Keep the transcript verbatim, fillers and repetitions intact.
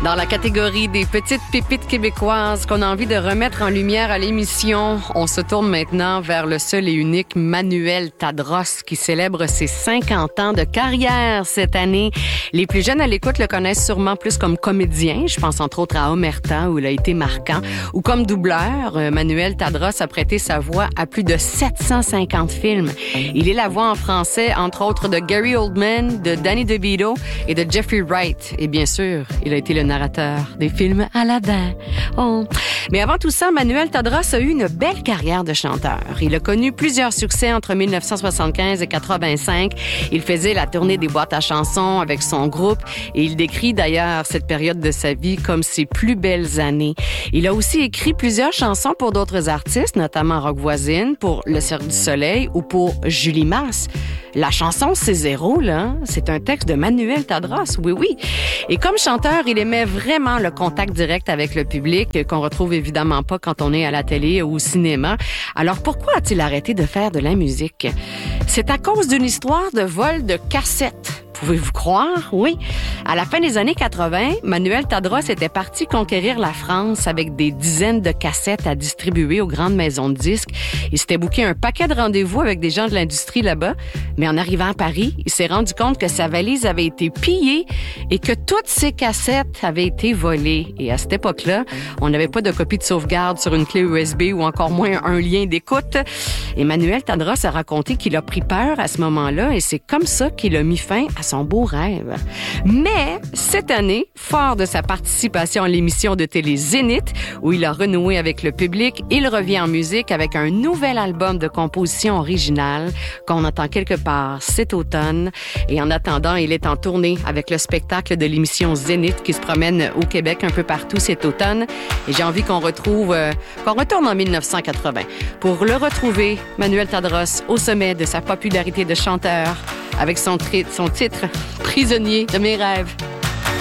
Dans la catégorie des petites pépites québécoises qu'on a envie de remettre en lumière à l'émission, on se tourne maintenant vers le seul et unique Manuel Tadros qui célèbre ses cinquante ans de carrière cette année. Les plus jeunes à l'écoute le connaissent sûrement plus comme comédien. Je pense entre autres à Omerta où il a été marquant. Ou comme doubleur, Manuel Tadros a prêté sa voix à plus de sept cent cinquante films. Il est la voix en français, entre autres, de Gary Oldman, de Danny DeVito et de Jeffrey Wright. Et bien sûr, il a été le narrateur des films Aladdin. Oh. Mais avant tout ça, Manuel Tadros a eu une belle carrière de chanteur. Il a connu plusieurs succès entre mille neuf cent soixante-quinze et quatre-vingt-cinq. Il faisait la tournée des boîtes à chansons avec son groupe et il décrit d'ailleurs cette période de sa vie comme ses plus belles années. Il a aussi écrit plusieurs chansons pour d'autres artistes, notamment Rock Voisine, pour Le Cirque du Soleil ou pour Julie Masse. La chanson C'est zéro, là, c'est un texte de Manuel Tadros, oui, oui. Et comme chanteur, il aimait vraiment le contact direct avec le public, qu'on retrouve évidemment pas quand on est à la télé ou au cinéma. Alors pourquoi a-t-il arrêté de faire de la musique? C'est à cause d'une histoire de vol de cassettes. Pouvez-vous croire? Oui. À la fin des années quatre-vingt, Manuel Tadros était parti conquérir la France avec des dizaines de cassettes à distribuer aux grandes maisons de disques. Il s'était booké un paquet de rendez-vous avec des gens de l'industrie là-bas. Mais en arrivant à Paris, il s'est rendu compte que sa valise avait été pillée et que toutes ses cassettes avaient été volées. Et à cette époque-là, on n'avait pas de copie de sauvegarde sur une clé U S B ou encore moins un lien d'écoute. Et Manuel Tadros a raconté qu'il a pris peur à ce moment-là et c'est comme ça qu'il a mis fin à son beau rêve. Mais cette année, fort de sa participation à l'émission de télé Zénith, où il a renoué avec le public, il revient en musique avec un nouvel album de composition originale qu'on entend quelque part cet automne. Et en attendant, il est en tournée avec le spectacle de l'émission Zénith qui se promène au Québec un peu partout cet automne. Et j'ai envie qu'on retrouve, euh, qu'on retourne en mille neuf cent quatre-vingt pour le retrouver, Manuel Tadros, au sommet de sa popularité de chanteur avec son, tri- son titre « Prisonnier de mes rêves ».